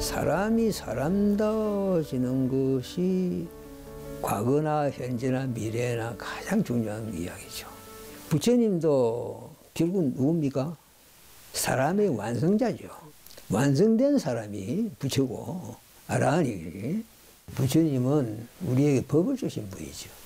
사람이 사람다워지는 것이 과거나 현재나 미래나 가장 중요한 이야기죠. 부처님도 결국은 누굽니까? 사람의 완성자죠. 완성된 사람이 부처고, 아라하니 부처님은 우리에게 법을 주신 분이죠.